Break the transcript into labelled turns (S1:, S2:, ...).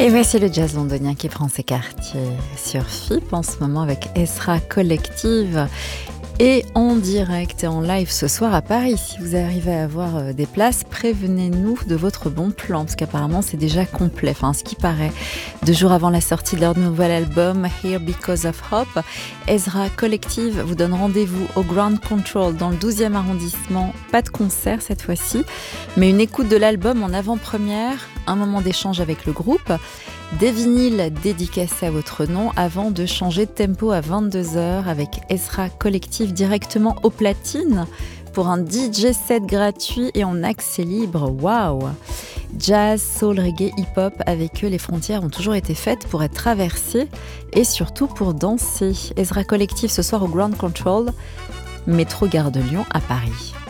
S1: Et voici le jazz londonien qui prend ses quartiers sur FIP en ce moment avec Ezra Collective et en direct et en live ce soir à Paris. Si vous arrivez à avoir des places, prévenez-nous de votre bon plan parce qu'apparemment c'est déjà complet, enfin ce qui paraît. 2 jours avant la sortie de leur nouvel album Here Because of Hope, Ezra Collective vous donne rendez-vous au Ground Control dans le 12e arrondissement. Pas de concert cette fois-ci, mais une écoute de l'album en avant-première, un moment d'échange avec le groupe, des vinyles dédicacés à votre nom avant de changer de tempo à 22h avec Ezra Collective directement au platine pour un DJ set gratuit et en accès libre. Waouh! Jazz, soul, reggae, hip-hop, avec eux les frontières ont toujours été faites pour être traversées et surtout pour danser. Ezra Collective ce soir au Ground Control, métro Gare de Lyon à Paris.